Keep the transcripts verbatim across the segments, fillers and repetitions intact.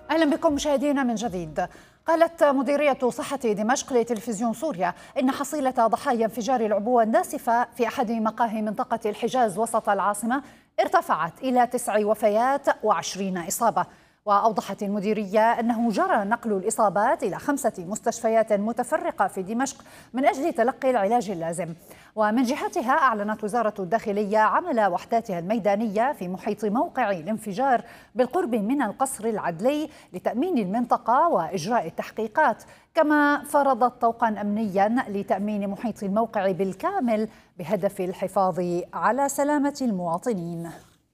أهلا بكم مشاهدينا من جديد. قالت مديرية صحة دمشق لتلفزيون سوريا إن حصيلة ضحايا انفجار العبوة الناسفة في أحد مقاهي منطقة الحجاز وسط العاصمة ارتفعت إلى تسع وفيات وعشرين إصابة. وأوضحت المديرية أنه جرى نقل الإصابات إلى خمسة مستشفيات متفرقة في دمشق من أجل تلقي العلاج اللازم. ومن جهتها أعلنت وزارة الداخلية عمل وحداتها الميدانية في محيط موقع الانفجار بالقرب من القصر العدلي لتأمين المنطقة وإجراء التحقيقات، كما فرضت طوقا أمنيا لتأمين محيط الموقع بالكامل بهدف الحفاظ على سلامة المواطنين.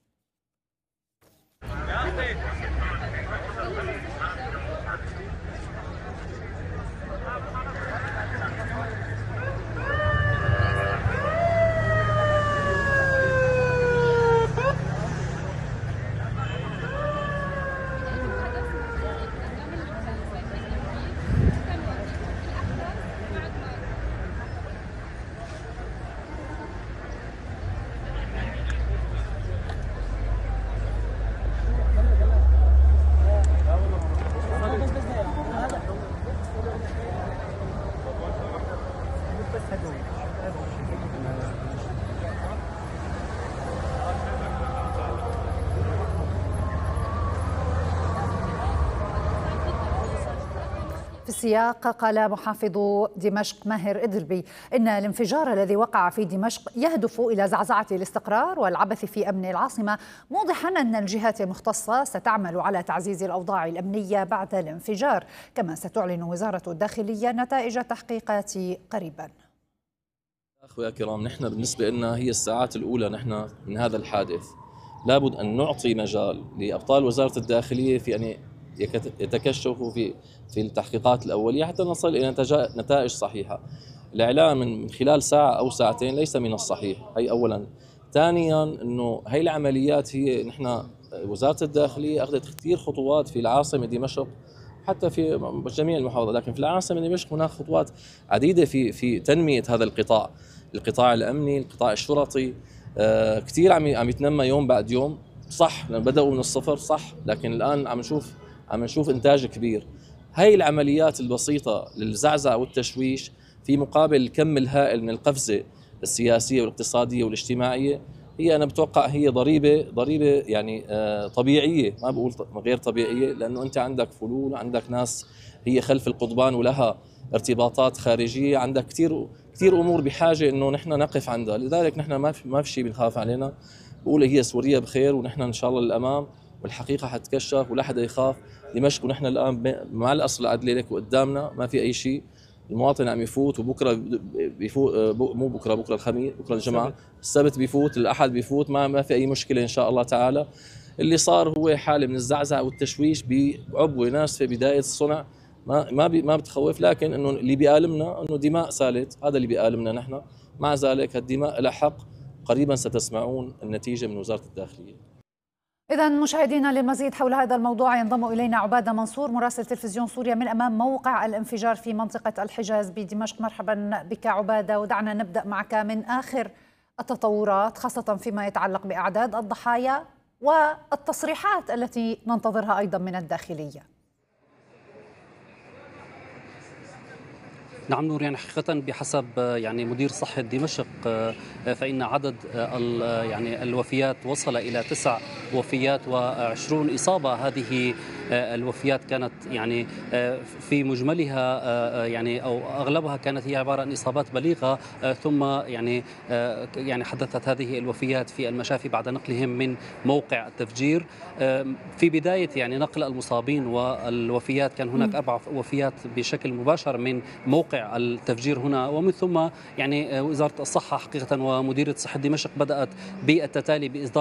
في السياق قال محافظ دمشق ماهر إدربي إن الانفجار الذي وقع في دمشق يهدف إلى زعزعة الاستقرار والعبث في أمن العاصمة، موضحا أن الجهات المختصة ستعمل على تعزيز الأوضاع الأمنية بعد الانفجار، كما ستعلن وزارة الداخلية نتائج التحقيقات قريبا. أخويا الكرام، نحن بالنسبة لنا هي الساعات الأولى نحن من هذا الحادث، لابد أن نعطي مجال لأبطال وزارة الداخلية في أن يتكشفوا في في التحقيقات الأولية حتى نصل إلى نتائج صحيحة. الإعلام من خلال ساعة أو ساعتين ليس من الصحيح، هي أولا. ثانيا أنه هي العمليات هي نحن وزارة الداخلية أخذت كثير خطوات في العاصمة دمشق حتى في جميع المحافظات، لكن في العاصمة دمشق هناك خطوات عديدة في في تنمية هذا القطاع، القطاع الأمني، القطاع الشرطي، آه كثير عم عم يتنمى يوم بعد يوم. صح بدأوا من الصفر صح، لكن الآن عم نشوف عم نشوف إنتاج كبير. هاي العمليات البسيطة للزعزع والتشويش في مقابل الكم الهائل من القفزة السياسية والاقتصادية والاجتماعية، هي أنا بتوقع هي ضريبة ضريبة يعني آه طبيعية، ما بقول غير طبيعية، لأنه أنت عندك فلول، عندك ناس هي خلف القضبان ولها ارتباطات خارجية، عندك كثير كثير أمور بحاجة إنه نحن نقف عندها. لذلك نحن ما في ما في شيء بنخاف علينا، بقول هي سوريا بخير ونحن إن شاء الله للأمام والحقيقة حتكشف ولا حدا يخاف. دمشق ونحن الآن مع القصر العدلي لك قدامنا، ما في أي شيء. المواطن عم يفوت، وبكرة بيفوت، مو بكرة، بكرة الخميس، بكرة الجمعة، السبت بيفوت، الأحد بيفوت، ما ما في أي مشكلة إن شاء الله تعالى. اللي صار هو حالة من الزعزع والتشويش بعبوة ناسفة بداية الصنع، ما ما بي ما بتخوف، لكن إنه اللي بيألمنا إنه دماء سالت، هذا اللي بيألمنا نحن. مع ذلك الدماء لها حق، قريبا ستسمعون النتيجة من وزارة الداخلية. إذا مشاهدينا، للمزيد حول هذا الموضوع ينضم إلينا عبادة منصور مراسل تلفزيون سوريا من أمام موقع الانفجار في منطقة الحجاز بدمشق. مرحبا بك عبادة، ودعنا نبدأ معك من آخر التطورات، خاصة فيما يتعلق بأعداد الضحايا والتصريحات التي ننتظرها أيضا من الداخلية. نعم نور، يعني حقيقة بحسب يعني مدير صحة دمشق فإن عدد يعني الوفيات وصل إلى تسع وفيات وعشرون إصابة. هذه الوفيات كانت يعني في مجملها يعني أو أغلبها كانت هي عبارة عن إصابات بليغة، ثم يعني يعني حدثت هذه الوفيات في المشافي بعد نقلهم من موقع التفجير. في بداية يعني نقل المصابين والوفيات كان هناك أربع وفيات بشكل مباشر من موقع التفجير هنا، ومن ثم يعني وزارة الصحة حقيقة ومديرية صحة دمشق بدأت بالتتالي بإصدار